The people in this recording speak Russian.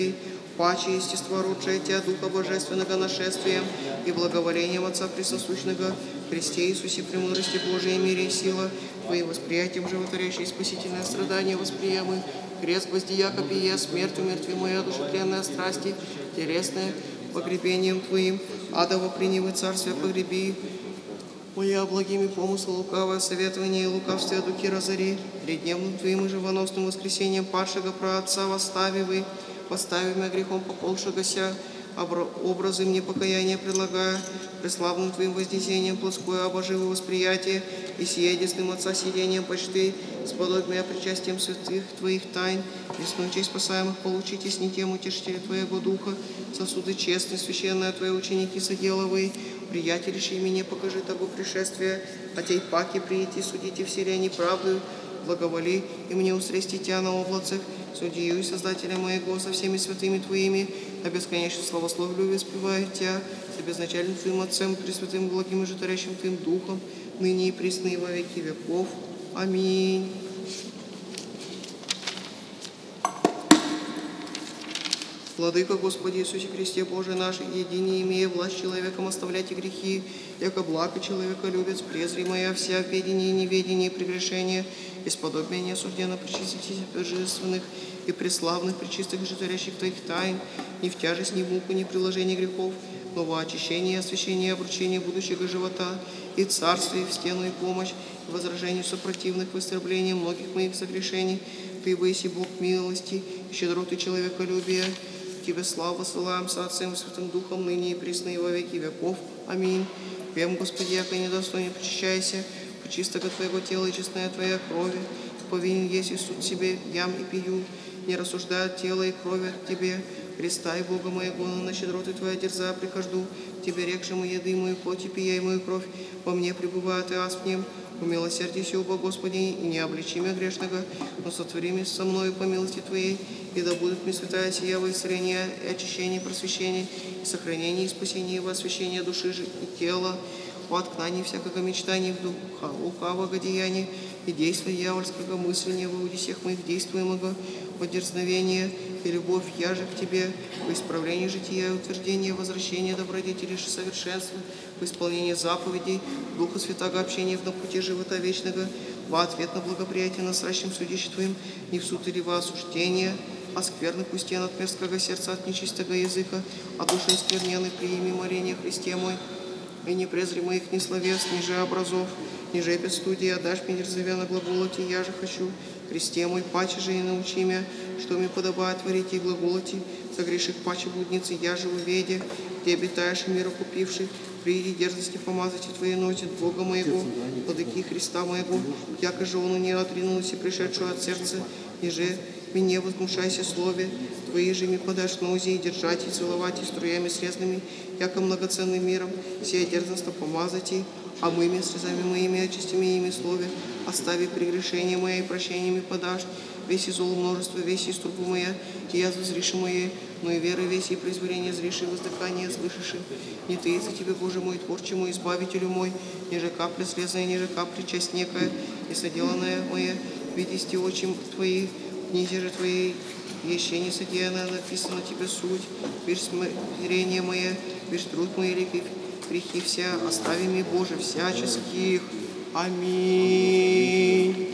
паче естества родшее Тя, Духа Божественного нашествием и благоволением Отца Пресосущного, Христе Иисусе, премудрости Божией, мире и сила, Твоим восприятием животворящее спасительное страдание восприемы, крест гвоздия копия, смерть умертвимая, душетленная страсти, телесное погребением Твоим, адово принявы царствие погреби, моя благими помыслы лукавое советование и лукавствие духи разори, преддневным Твоим и живоносным воскресением падшего праотца восставивы, поставимя грехом пополшегося, образы мне покаяния предлагая, преславным Твоим вознесением плоское обоживое восприятие и сиедесным Отца сидением почты, сподобия причастием святых Твоих тайн, весной честь спасаемых получите с нитем утешителя Твоего Духа, сосуды честные, священные Твои ученики соделовые, приятелищи меня покажи того пришествия, а тей паки приидти, судите все ли они правдою, благоволи и мне устрести Тя на облацах, судью и Создателя моего со всеми святыми Твоими, а бесконечно славословлю воспеваю Тя, с безначальным Твоим Отцем, Пресвятым, благим и животворящим Твоим Духом, ныне и присно и во веки веков. Аминь. Владыка Господи Иисусе Христе Боже наш, едине имея власть человеком оставлять и грехи, яко благо человека любец, презримая вся в ведении и неведении прегрешения, исподобие неосужденно причистить божественных и преславных, пречистых и животворящих Твоих тайн, ни в тяжесть, ни в муку, ни в приложение грехов, но во очищение, освящение и обручение будущего живота, и царствие, в стену и помощь, и возражению сопротивных в истребление многих моих согрешений, Ты, Боиси Бог милости, и щедроты человеколюбия, Тебе славу высылаем со Отцем и Святым Духом, ныне и присно и во веки веков. Аминь. Вем, Господи, яко недостойно причащайся, почистого Твоего тела и честная Твоя крови, повинен есть и суд себе, ям и пью, не рассуждая тело и крови от Тебе, Христа и Бога моего, но на щедроты Твоя дерза прихожду, Тебе рекшему еды мою плоть и пия и мою кровь, во мне пребывает и аз в нем, умилосердися, оба Господи, и не обличи меня грешного, но сотвори меня со мною по милости Твоей, и да будут мне святая сия во исцеление и очищение, и просвещение, и сохранение, и спасение, и во освящение души и тела, о откнании всякого мечтания в духа, лукавого деяния, и действия дьявольского мысления во всех моих действуемого, о дерзновение и любовь я же к Тебе, в исправлении жития и утверждение, возвращение добродетели и совершенства, в исполнении заповедей, Духа Святаго общения в пути живота вечного, во ответ на благоприятие насращим судище Твоим, не в суд или во осуждение, а скверных пустен от мерзкого сердца, от нечистого языка, а души скверненной приими моление Христе мой, и не презри моих ни словес, ни же образов, ни же студия, дашь мне дерзовенно глаголоти, я же хочу, Христе мой, паче же и научи меня, что мне подобает творить и глаголоти, согреших паче блудницы, я же уведе, где обитаешь и мира купивший, прииди дерзости помазать и Твои ноти Бога моего, владыки Христа моего, яко же он не отринулся, пришедшую от сердца, ниже мне возмущайся слове, Твои же ми подашь нози и держать, и целовать, и струями срезными, яко многоценным миром, сия дерзостно помазать, и омыми слезами моими, очистими ими слове, остави прегрешения мои и прощениями подашь, весь и зло множество, весь и трубу моя, и я зазреши моей, но и веры весь и произволение зреши, воздыхание слышишь, не таится Тебе, Боже мой, Творче мой, Избавителю мой, ниже капля слезная, ниже капля часть некая, и соделанная моя, видисти очи Твои, ниже же Твоей, еще не содеянно написано Тебе суть, вишь смирение мое, вишь труд мой, грехи вся, остави мне, Боже, всяческих. Аминь.